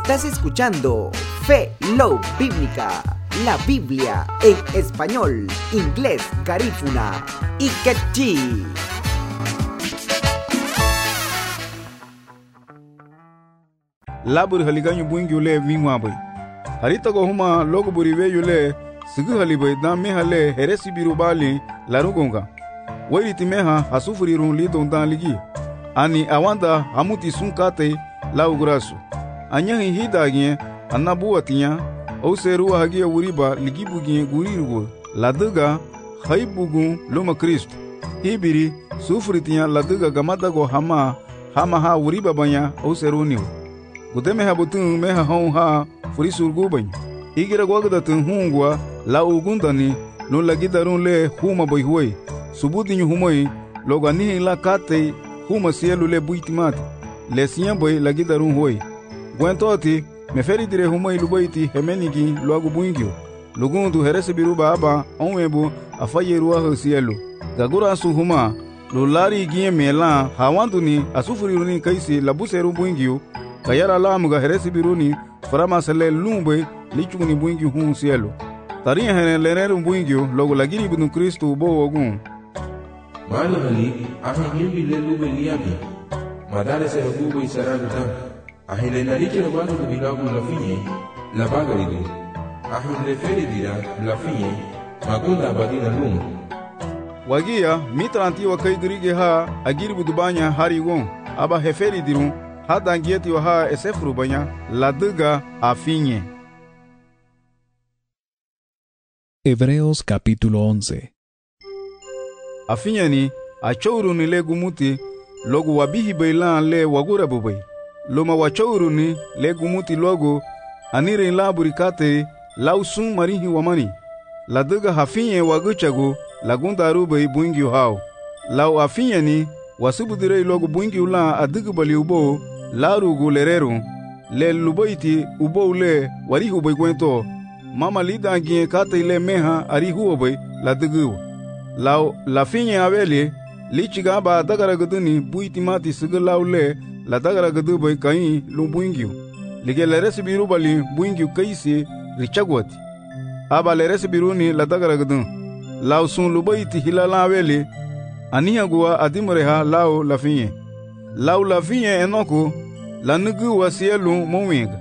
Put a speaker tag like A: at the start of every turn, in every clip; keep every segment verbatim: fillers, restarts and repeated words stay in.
A: Estás escuchando Fe Love Bíblica, la Biblia en español, inglés, garífuna y quechí.
B: Labur haliganyu buingi ule vingwa bay. Harita ko huma logo buriwe yule sigu halibay dan me hale heresi birubali larugonga. Waiti meha hasufuri run li don dan ligi. Ani awanda hamuti sunkate la ugrasu. Anya hida gye anabuatinya o seru hagi uriba ligibu gye gurirugo. Laduga haibugu loma Kristo. Hibiri sufritinya laduga gamata go hama hama ha uriba banya o seru niu. Gudeme habutun meha hon ha furi surgu bany. Igira gwagda tun hungwa la ugundani no lagidarun le huma boy huay. Subudinyu humoi logani la kate huma sielu le buitimati. Le siyan boy lagidarun huay. Gwentoti meferi dire humoi lubaiti hemenigi loagu buingyo. Lugundu herese biruba aba onwebu afayeruwa ho sielu. Gagura su huma lo lari gien melan hawanduni asufuri kaisi labuseru buingyo. Kayara lamuga heresi biruni farama sele lumbe lichuni buingi hun cielo. Taria hene leneru buingio logo lagiri binu Kristo bo ogun.
C: Mali hali ahi yimbi le lube liabi. Madare se rubu isaragu tan. Ahi le nariche no banu bilagu la finye la bagaridu. Ahi le feri dira la finye magunda badina lum.
B: Wagia mitranti wa kai dirige ha agiri budubanya hari gon aba heferi dirun. Hada ngieti wa ha esefru banya laduga afinye.
D: Hebreos capítulo once.
B: Afinye ni achouru ni le gumuti logo wabihi bailan le wagura bubai. Loma wachouru ni le gumuti logo anire la burikate lausun marihi wamani. Laduga hafinye waguchago lagunda rubai buingi hao. Lau afinye ni wasubudire logo buingi ula adigu bali ubo larugu lereru le lubaiti ubo le warihu bai gwento mama lida gie kate le meha arihu obai la dugu lau la finye aveli lichiga ba dagara guduni buiti mati sigalau le la dagara gudu bai kai lu buingyu lige le resibiru bali buingyu kaisi richagwati aba le resibiru ni la dagara gudun lau sun lubaiti hilala aveli aniha gua adimureha lau la finye lau la finye enoko la nugu wa sielu mowinga.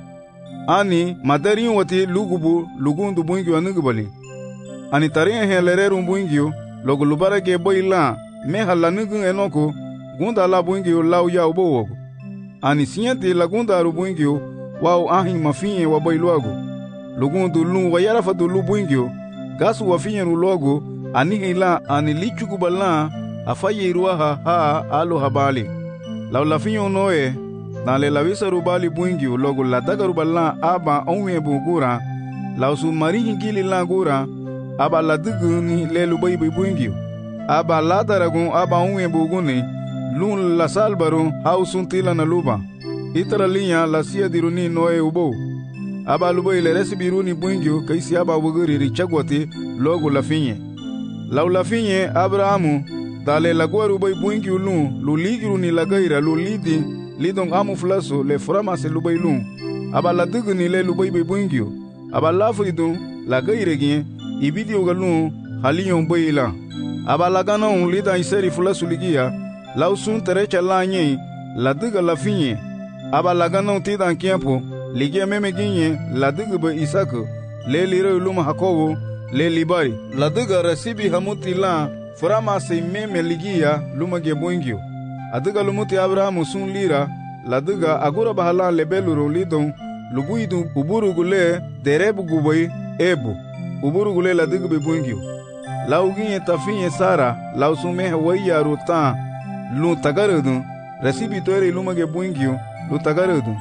B: Ani madarin wati lugubu lugundu buingi wa nugu bali. Ani tarin he lereru buingi logo lubara ge boy la meha la nugu enoko gunda la buingi lau ya ubo wogo. Ani sinyati la gunda aru buingi wau ahin mafinye wa boy luago. Lugundu lu wa yarafatu lu buingi gasu wa finye ru logo ani hila ani lichugu bala afaye iruaha ha alu habali. Lau la finyo noe na le lavisa rubali buingi logo la daga rubala aba onwe bugura la su marihi gili la gura aba la dugu ni le lubai buingi aba la daragun aba onwe buguni lun la salbaru hausun tila na luba itara linya la sia diruni noe ubo aba lubai le resibiruni buingi kaisi aba buguri richagwati logo la finye lau la finye Abrahamu dale la guaru bai buingi lun luligiru ni la gaira lulidi lidong amu flaso le frama se lubai lun aba la dugu ni le lubai bai buingi aba la fridun la gaire gien ibidio galun haliyon bai la aba la ganon lida iseri flaso ligia lausun terecha la nye la duga la finye aba la ganon tidan kiempo ligia meme ginye la dugu bai Isaka le lire luma Hakobo le libari la duga resibi hamuti la frama se meme ligia luma ge buingio aduga lumuti Abrahamu sun lira la duga agura bahala lebeluro lidon lubuidu uburu gule derebu gubai ebu uburu gule la duga be buingio la uginye tafinye Sara la usume waya rutan lu tagarudu resibi toire luma ge buingio lu tagarudu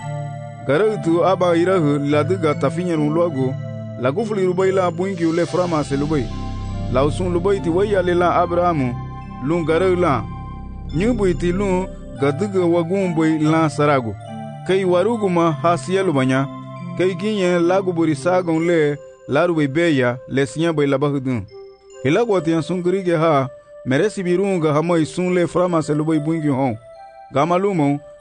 B: garutu aba irahu la duga tafinye nu logo la gufuli rubai la buingio le frama se lubai la usun lubaiti waya lela Abrahamu lun garau la nyubuiti lun gaduga wagumboi la saragu kai waruguma hasielu banya kai ginye lagu buri sagon le larubai beya le sinya bai labahudun hilagwati an sungrige ha meresi birunga hamoi sun le frama se lubai buingi hon gamalumo